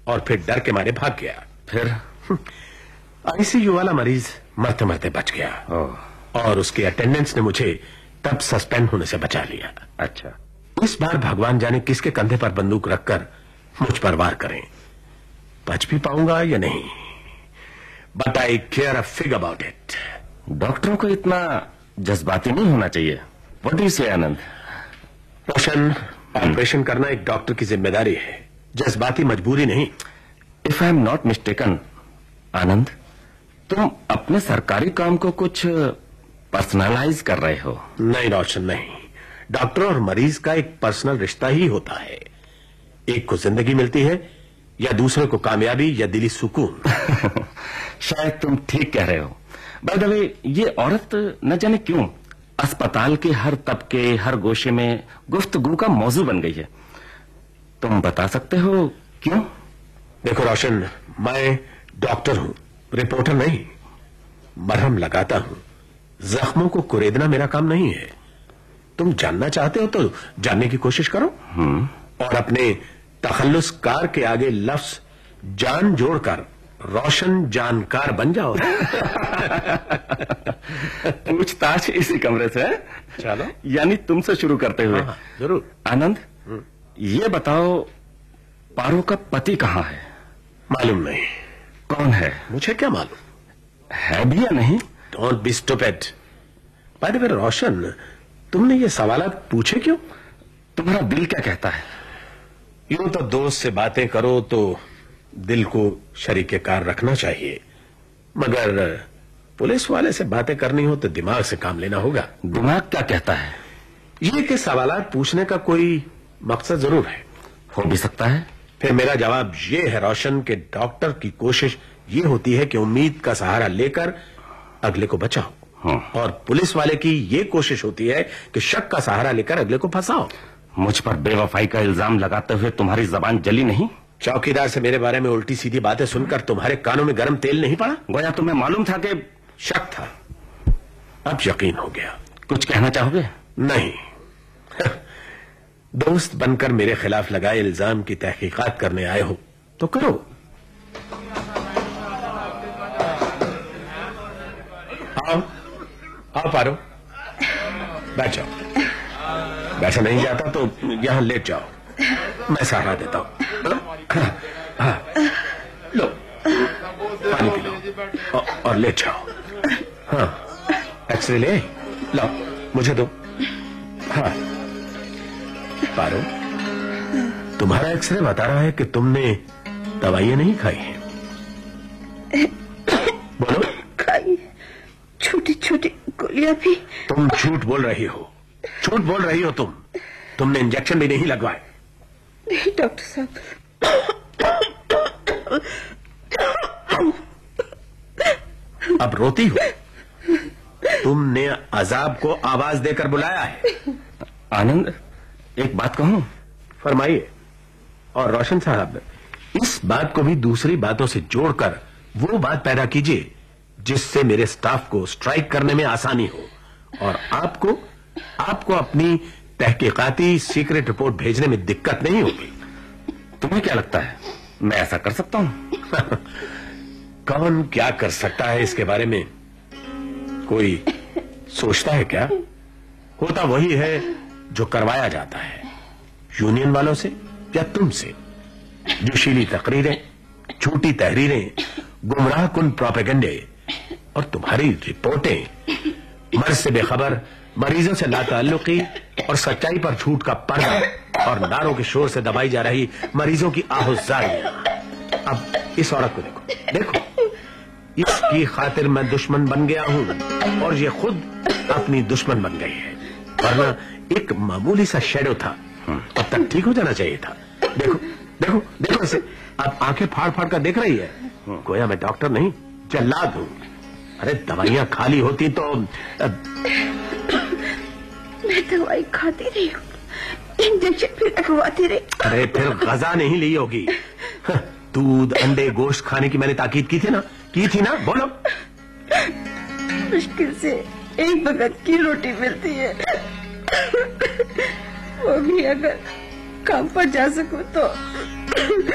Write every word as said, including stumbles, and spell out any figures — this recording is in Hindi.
और फिर डर के मारे भाग गया। फिर आईसीयू वाला मरीज मरते मरते बच गया और उसके अटेंडेंट्स ने मुझे तब सस्पेंड होने से बचा लिया। अच्छा, इस बार भगवान जाने किसके कंधे पर बंदूक रखकर मुझ पर वार करें। बच भी पाऊंगा या नहीं, but I care a fig about it. डॉक्टरों को इतना जज्बाती नहीं होना चाहिए। व्हाट डू यू से आनंद? रोशन, ऑपरेशन करना एक डॉक्टर की जिम्मेदारी है, जज्बाती मजबूरी नहीं। If I am not mistaken आनंद, तुम अपने सरकारी काम को कुछ पर्सनलाइज कर रहे हो। नहीं रोशन, नहीं। डॉक्टर और मरीज का एक पर्सनल रिश्ता ही होता है। एक को जिंदगी मिलती है या दूसरे को कामयाबी या दिली सुकून। शायद तुम ठीक कह रहे हो। बाय द वे, ये औरत न जाने क्यों अस्पताल के हर तबके, हर गोशे में गुफ्तगू का मौजू बन गई है। तुम बता सकते हो क्यों? देखो रोशन, मैं डॉक्टर हूं, रिपोर्टर नहीं। मरहम लगाता हूं, जख्मों को कुरेदना मेरा काम नहीं है। तुम जानना चाहते हो तो जानने की कोशिश करो और अपने तखल्लुस कार के आगे लफ्ज जान जोड़कर रोशन जानकार बन जाओ। पूछताछ इसी कमरे से है? चलो, यानी तुमसे शुरू करते हुए। हाँ, जरूर। आनंद, ये बताओ, पारो का पति कहाँ है? मालूम नहीं। कौन है? मुझे क्या मालूम है भी या नहीं? Don't be stupid. By the way रोशन, तुमने ये सवालात पूछे क्यों? तुम्हारा दिल क्या कहता है? यूं तो दोस्त से बातें करो तो दिल को शरीके कार रखना चाहिए, मगर पुलिस वाले से बातें करनी हो तो दिमाग से काम लेना होगा। दिमाग क्या कहता है? ये कि सवालात पूछने का कोई मकसद जरूर है। हो भी सकता है। फिर मेरा जवाब ये है रोशन, कि डॉक्टर की कोशिश ये होती है कि उम्मीद का सहारा लेकर अगले को बचाओ, हाँ। और पुलिस वाले की ये कोशिश होती है कि शक का सहारा लेकर अगले को फंसाओ। मुझ पर बेवफाई का इल्जाम लगाते हुए तुम्हारी जबान जली नहीं? चौकीदार से मेरे बारे में उल्टी सीधी बातें सुनकर तुम्हारे कानों में गर्म तेल नहीं पड़ा? गोया तुम्हें मालूम था कि शक था, अब यकीन हो गया। कुछ कहना चाहोगे? नहीं। दोस्त बनकर मेरे खिलाफ लगाए इल्जाम की तहकीकात करने आए हो तो करो। आओ आओ पारो, बैठ जाओ। बैठा नहीं जाता तो यहां लेट जाओ, मैं सहारा देता हूं। हाँ, लो पानी पी लो और, और लेट जाओ। हाँ, एक्सरे ले लो, मुझे दो। हाँ पारो, तुम्हारा एक्सरे बता रहा है कि तुमने दवाइयां नहीं खाई हैं। बोलो। खाई, छोटी छोटी गोलियां भी। तुम झूठ बोल रही हो, झूठ बोल रही हो तुम। तुमने इंजेक्शन भी नहीं लगवाए। नहीं डॉक्टर साहब। अब रोती हो? तुमने अजाब को आवाज देकर बुलाया है। आनंद, एक बात कहूं? फरमाइए। और रोशन साहब, इस बात को भी दूसरी बातों से जोड़कर वो बात पैदा कीजिए जिससे मेरे स्टाफ को स्ट्राइक करने में आसानी हो और आपको आपको अपनी तहकीकाती सीक्रेट रिपोर्ट भेजने में दिक्कत नहीं होगी। तुम्हें क्या लगता है, मैं ऐसा कर सकता हूं? कौन क्या कर सकता है इसके बारे में कोई सोचता है क्या? होता वही है जो करवाया जाता है, यूनियन वालों से या तुमसे। जोशीली तकरीरें, झूठी तहरीरें, गुमराह कुन प्रोपेगेंडे और तुम्हारी रिपोर्टें मर्ज से बेखबर, मरीजों से लाताल्लुकी और सच्चाई पर झूठ का पर्दा और नारों के शोर से दबाई जा रही मरीजों की आहुजारियां। अब इस औरत को देखो, देखो, इसकी खातिर मैं दुश्मन बन गया हूं और ये खुद अपनी दुश्मन बन गई है। वरना एक मामूली सा शेडो था, अब तक ठीक हो जाना चाहिए था। देखो देखो देखो इसे, अब आंखें फाड़ फाड़ कर देख रही है। गोया मैं डॉक्टर नहीं, जल्लाद हूं। अरे दवाइयां खाली होती तो अब... मैं दवाई खाती रही हूँ, इंजेक्शन भी लगवाती रही। अरे फिर गजा नहीं ली होगी। दूध, अंडे, गोश्त खाने की मैंने ताकीद की थी ना, की थी ना, बोलो। मुश्किल से एक वक्त की रोटी मिलती है, वो भी अगर काम पर जा सकूं तो।